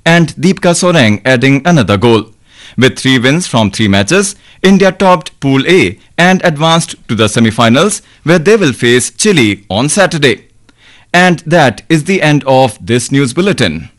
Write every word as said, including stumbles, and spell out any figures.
and Deepika Soreng adding another goal. With three wins from three matches, India topped Pool A and advanced to the semi-finals where they will face Chile on Saturday. And that is the end of this news bulletin.